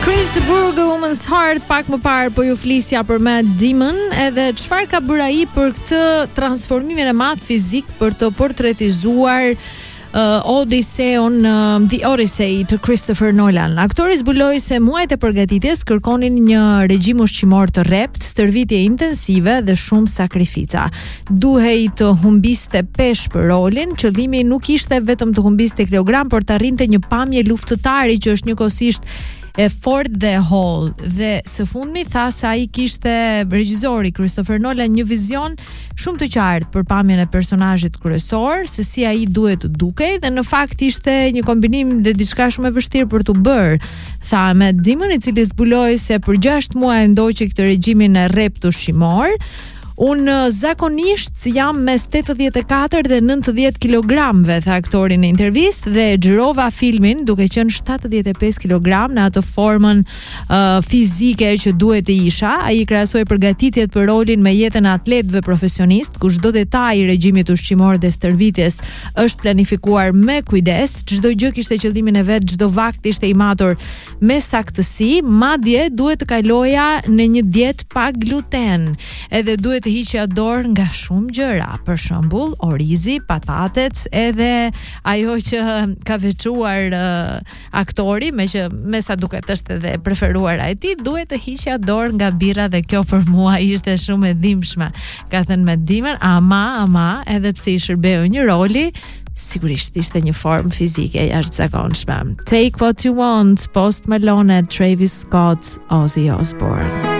Chris the Burger Woman's Heart, pak më parë po ju flisja për Matt Damon, edhe çfarë ka bërë ai për këtë transformimin e madh fizik për të portretizuar Odysseun, The Odyssey të Christopher Nolan. Aktori zbuloi se muajt e përgatitjes kërkonin një regjim ushqimor të rrept, stërvitje intensive dhe shumë sakrifica. Duhej të humbiste peshë për rolin, qëllimi nuk ishte vetëm të humbiste kilogram, por të arrinte një pamje luftëtari që është njëkohësisht e fort dhe hall. Dhe së fundmi tha se ai kishte, regjizori Christopher Nolan, një vizion shumë të qartë për pamjen e personazhit kryesor, se si ai duhet të dukej, dhe në fakt ishte një kombinim dhe diçka shumë e vështirë për të bërë. Tha Matt Damon, i cili zbuloi se për 6 muaj ndoqi këtë regjimin e rrept ushqimor. Unë zakonisht jam mes 84 dhe 90 kilogramve, tha aktori në intervistë, dhe xhirova filmin duke qenë 75 kilogram në atë formën fizike që duhet të isha. Ai krahasoi përgatitjet për rolin me jetën e atletëve profesionist, ku çdo detaj i regjimit ushqimor dhe stërvitjes është planifikuar me kujdes, çdo gjë kishte qëllimin e vet, çdo vakt ishte i matur me saktësi, madje duhet të kaloja në një dietë pa gluten, edhe duhet të hiqja dorë nga shumë gjëra, për shembull orizi, patatet, edhe ajo që ka veçuar aktori, me sa duket është edhe preferuara e tij, duhet të hiqja dorë nga birra, dhe kjo për mua ishte shumë e dhimbshme. Ka thënë Matt Damon, ama, edhe pse i shërbeu një roli, sigurisht ishte një formë fizike jashtëzakonshme. Take What You Want, Post Malone, Travis Scott, Ozzy Osbourne.